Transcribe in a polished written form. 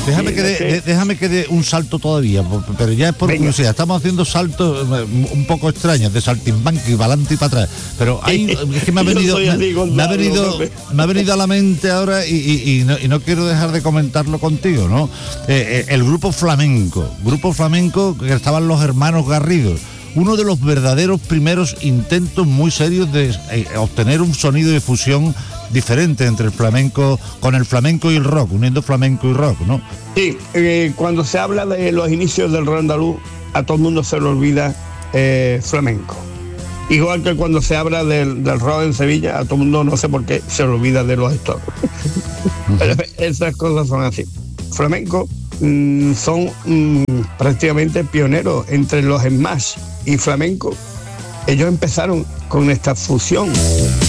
Déjame que dé un salto todavía, pero ya es por curiosidad. Estamos haciendo saltos un poco extraños, de saltimbanqui, para adelante y para atrás. Pero es que me ha venido a la mente ahora y no quiero dejar de comentarlo contigo, ¿no? El grupo flamenco que estaban los hermanos Garrido. Uno de los verdaderos primeros intentos muy serios de obtener un sonido de fusión diferente entre el flamenco, con el flamenco y el rock, uniendo flamenco y rock, ¿no? Sí, cuando se habla de los inicios del rock andaluz, a todo el mundo se le olvida flamenco. Igual que cuando se habla del rock en Sevilla, a todo el mundo, no sé por qué, se le olvida de los Stones. Esas cosas son así. Flamenco son prácticamente pioneros entre los Smash y flamenco. Ellos empezaron con esta fusión.